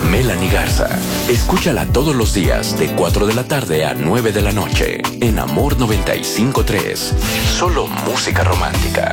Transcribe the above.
Melanie Garza. Escúchala todos los días de 4 de la tarde a 9 de la noche en Amor 95.3. Solo música romántica.